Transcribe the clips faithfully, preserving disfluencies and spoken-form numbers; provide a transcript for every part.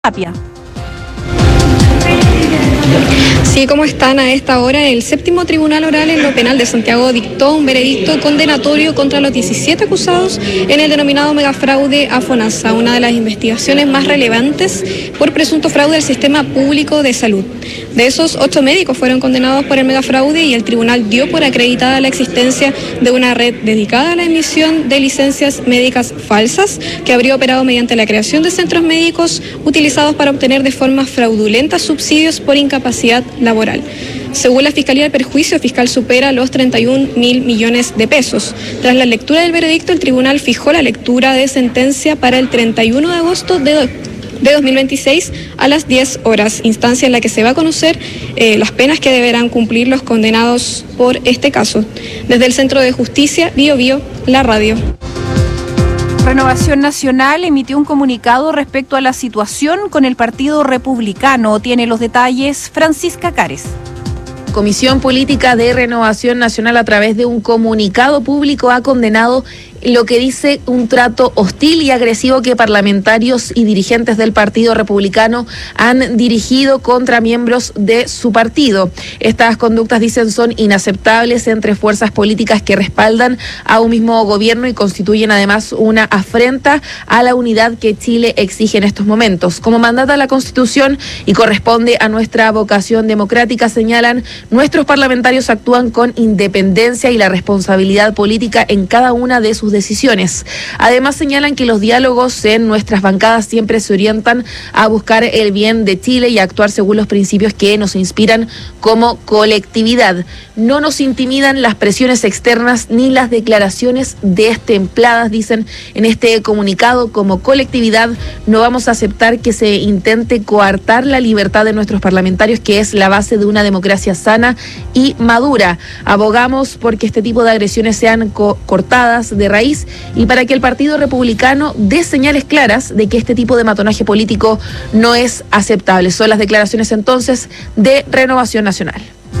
Tapia. Sí, ¿cómo están? A esta hora, el séptimo Tribunal Oral en lo Penal de Santiago dictó un veredicto condenatorio contra los diecisiete acusados en el denominado megafraude a FONASA, una de las investigaciones más relevantes por presunto fraude al sistema público de salud. De esos, ocho médicos fueron condenados por el megafraude y el tribunal dio por acreditada la existencia de una red dedicada a la emisión de licencias médicas falsas que habría operado mediante la creación de centros médicos utilizados para obtener de forma fraudulenta subsidios por incapacidad laboral. Según la Fiscalía, el perjuicio fiscal supera los treinta y un mil millones de pesos. Tras la lectura del veredicto, el tribunal fijó la lectura de sentencia para el treinta y uno de agosto de de dos mil veintiséis a las diez horas, instancia en la que se va a conocer eh, las penas que deberán cumplir los condenados por este caso. Desde el Centro de Justicia, Bio Bio, la radio. Renovación Nacional emitió un comunicado respecto a la situación con el Partido Republicano. Tiene los detalles Francisca Cares. Comisión Política de Renovación Nacional, a través de un comunicado público, ha condenado lo que dice un trato hostil y agresivo que parlamentarios y dirigentes del Partido Republicano han dirigido contra miembros de su partido. Estas conductas, dicen, son inaceptables entre fuerzas políticas que respaldan a un mismo gobierno y constituyen además una afrenta a la unidad que Chile exige en estos momentos. Como mandata la Constitución y corresponde a nuestra vocación democrática, señalan, nuestros parlamentarios actúan con independencia y la responsabilidad política en cada una de sus decisiones. Además, señalan que los diálogos en nuestras bancadas siempre se orientan a buscar el bien de Chile y a actuar según los principios que nos inspiran como colectividad. No nos intimidan las presiones externas ni las declaraciones destempladas, dicen en este comunicado. Como colectividad no vamos a aceptar que se intente coartar la libertad de nuestros parlamentarios, que es la base de una democracia sana y madura. Abogamos porque este tipo de agresiones sean co- cortadas de raíz y para que el Partido Republicano dé señales claras de que este tipo de matonaje político no es aceptable. Son las declaraciones entonces de Renovación Nacional.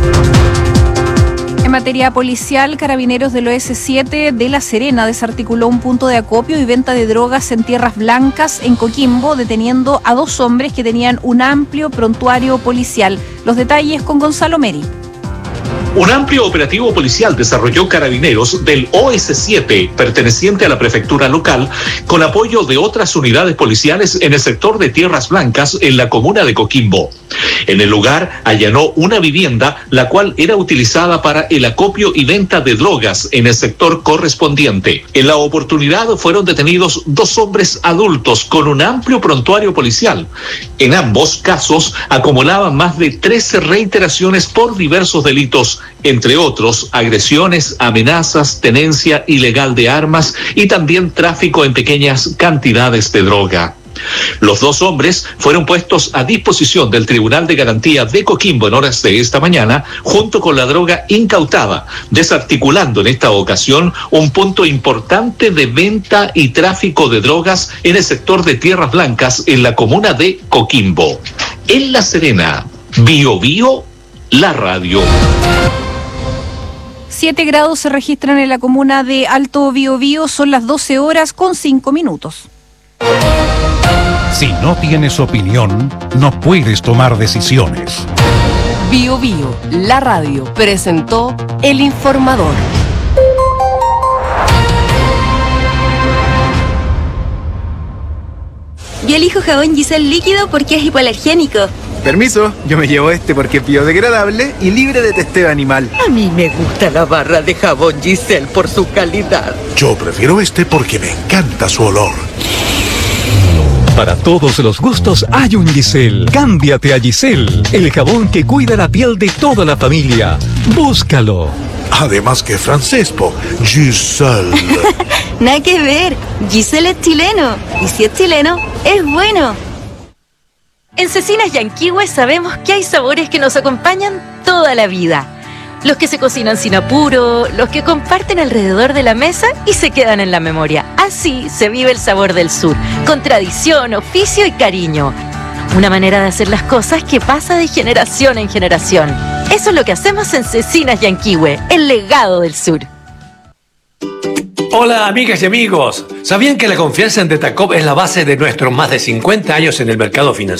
En materia policial, Carabineros del O S siete de La Serena desarticuló un punto de acopio y venta de drogas en Tierras Blancas, en Coquimbo, deteniendo a dos hombres que tenían un amplio prontuario policial. Los detalles con Gonzalo Meri. Un amplio operativo policial desarrolló Carabineros del O S siete, perteneciente a la prefectura local, con apoyo de otras unidades policiales en el sector de Tierras Blancas, en la comuna de Coquimbo. En el lugar allanó una vivienda, la cual era utilizada para el acopio y venta de drogas en el sector correspondiente. En la oportunidad fueron detenidos dos hombres adultos con un amplio prontuario policial. En ambos casos acumulaban más de trece reiteraciones por diversos delitos, entre otros agresiones, amenazas, tenencia ilegal de armas y también tráfico en pequeñas cantidades de droga. Los dos hombres fueron puestos a disposición del Tribunal de Garantía de Coquimbo en horas de esta mañana, junto con la droga incautada, desarticulando en esta ocasión un punto importante de venta y tráfico de drogas en el sector de Tierras Blancas, en la comuna de Coquimbo. En La Serena, Bio Bio, la radio. Siete grados se registran en la comuna de Alto Biobío, son las doce horas con cinco minutos. Si no tienes opinión, no puedes tomar decisiones. Bio Bio, la radio, presentó El Informador. Yo elijo jabón Giselle líquido porque es hipoalergénico. Permiso, yo me llevo este porque es biodegradable y libre de testeo animal. A mí me gusta la barra de jabón Giselle por su calidad. Yo prefiero este porque me encanta su olor. Para todos los gustos hay un Giselle. Cámbiate a Giselle, el jabón que cuida la piel de toda la familia. Búscalo. Además que francés, po. Giselle. Nada que ver, Giselle es chileno. Y si es chileno, es bueno. En Cecinas Yanquihue sabemos que hay sabores que nos acompañan toda la vida. Los que se cocinan sin apuro, los que comparten alrededor de la mesa y se quedan en la memoria. Así se vive el sabor del sur, con tradición, oficio y cariño. Una manera de hacer las cosas que pasa de generación en generación. Eso es lo que hacemos en Cecinas Yanquihue, el legado del sur. Hola amigas y amigos, ¿sabían que la confianza en Tetacop es la base de nuestros más de cincuenta años en el mercado financiero?